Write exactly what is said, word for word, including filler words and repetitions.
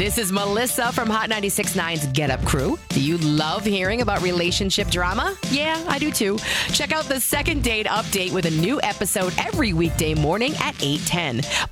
This is Melissa from Hot ninety-six point nine's Get Up Crew. Do you love hearing about relationship drama? Yeah, I do too. Check out the Second Date Update with a new episode every weekday morning at eight ten.